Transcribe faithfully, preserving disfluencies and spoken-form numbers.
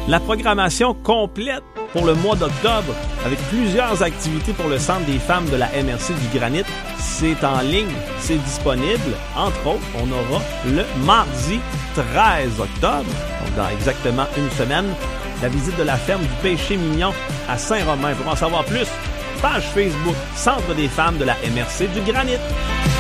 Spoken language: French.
La programmation complète pour le mois d'octobre, avec plusieurs activités pour le Centre des femmes de la M R C du Granit, c'est en ligne, c'est disponible. Entre autres, on aura le mardi treize octobre, donc dans exactement une semaine, la visite de la ferme du Péché Mignon à Saint-Romain. Pour en savoir plus, page Facebook Centre des femmes de la M R C du Granit.